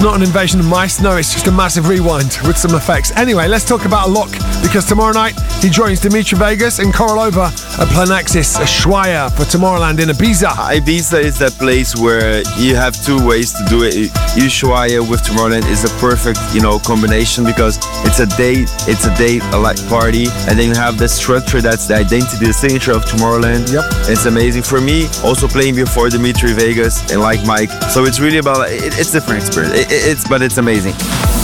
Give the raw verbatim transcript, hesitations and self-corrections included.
not an invasion of mice, no, it's just a massive rewind with some effects. Anyway, let's talk about Alok, because tomorrow night he joins Dimitri Vegas and Korolova at Planaxis Ushuaia for Tomorrowland in Ibiza. Ibiza is that place where you have two ways to do it. Ushuaia with Tomorrowland is a perfect, you know, combination, because it's a day, it's a day, a light party, and then you have the structure that's the identity, the signature of Tomorrowland. Yep. It's amazing for me. Also playing before Dimitri Vegas and like Mike, so it's really about it, it's a different experience. It, it, it's but it's amazing.